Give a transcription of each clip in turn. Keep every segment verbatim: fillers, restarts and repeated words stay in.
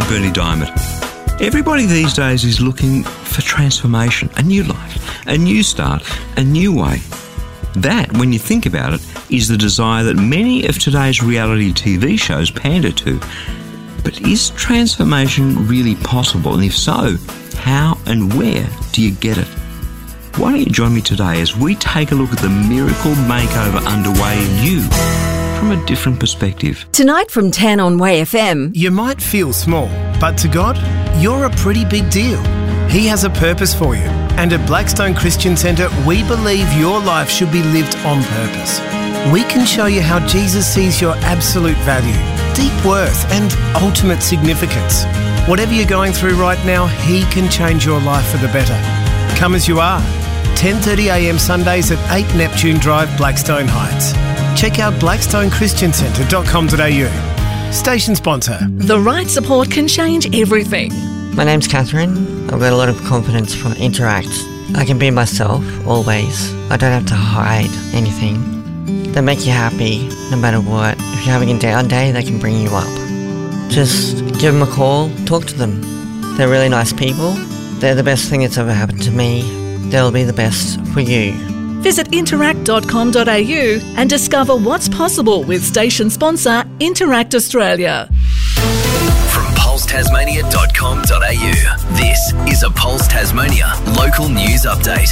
I'm Bernie Diamond. Everybody these days is looking for transformation, a new life, a new start, a new way. That, when you think about it, is the desire that many of today's reality T V shows pander to. But is transformation really possible? And if so, how and where do you get it? Why don't you join me today as we take a look at the miracle makeover underway in you from a different perspective. Tonight from ten on Way F M. You might feel small, but to God, you're a pretty big deal. He has a purpose for you. And at Blackstone Christian Centre, we believe your life should be lived on purpose. We can show you how Jesus sees your absolute value, deep worth and ultimate significance. Whatever you're going through right now, He can change your life for the better. Come as you are. ten thirty a m Sundays at eight Neptune Drive, Blackstone Heights. Check out blackstone christian centre dot com dot a u. Station sponsor. The right support can change everything. My name's Catherine. I've got a lot of confidence from Interact. I can be myself, always. I don't have to hide anything. They make you happy, no matter what. If you're having a down day, they can bring you up. Just give them a call, talk to them. They're really nice people. They're the best thing that's ever happened to me. They'll be the best for you. Visit interact dot com dot a u and discover what's possible with station sponsor Interact Australia. From pulse tasmania dot com dot a u, this is a Pulse Tasmania local news update.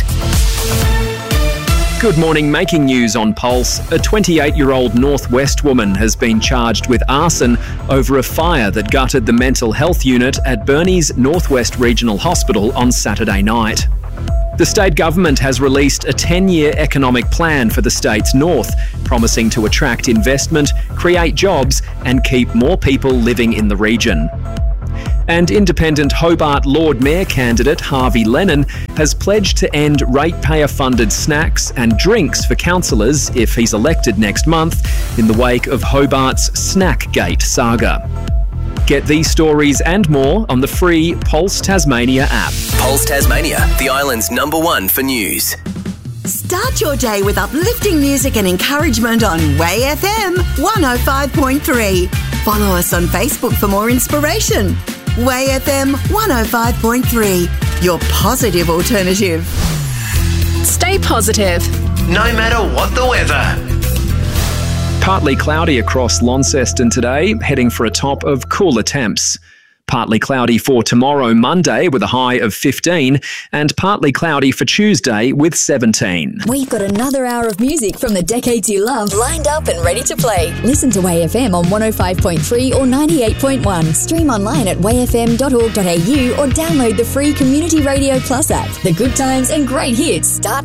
Good morning. Making news on Pulse. A twenty-eight-year-old Northwest woman has been charged with arson over a fire that gutted the mental health unit at Burnie's Northwest Regional Hospital on Saturday night. The state government has released a ten-year economic plan for the state's north, promising to attract investment, create jobs and keep more people living in the region. And independent Hobart Lord Mayor candidate Harvey Lennon has pledged to end ratepayer-funded snacks and drinks for councillors if he's elected next month in the wake of Hobart's Snackgate saga. Get these stories and more on the free Pulse Tasmania app. Pulse Tasmania, the island's number one for news. Start your day with uplifting music and encouragement on Way F M one oh five point three. Follow us on Facebook for more inspiration. Way F M one oh five point three, your positive alternative. Stay positive. No matter what the weather. Partly cloudy across Launceston today, heading for a top of cooler temps. Partly cloudy for tomorrow, Monday, with a high of fifteen, and partly cloudy for Tuesday with seventeen. We've got another hour of music from the decades you love lined up and ready to play. Listen to Way F M on one oh five point three or ninety-eight point one. Stream online at way f m dot org dot a u or download the free Community Radio Plus app. The good times and great hits start